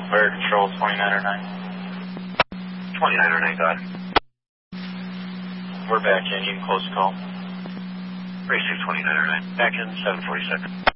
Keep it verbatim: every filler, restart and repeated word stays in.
Fire Control, twenty-nine oh nine. twenty-nine oh nine, got it. We're back in, you can close the call. Racer twenty-nine oh nine, back in seven forty-seven.